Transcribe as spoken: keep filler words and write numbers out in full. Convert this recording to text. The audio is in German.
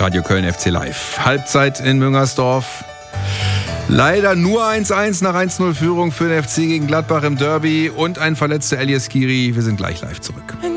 Radio Köln F C Live. Halbzeit in Müngersdorf. Leider nur eins eins nach eins null Führung für den F C gegen Gladbach im Derby und ein verletzter Elias Skiri. Wir sind gleich live zurück.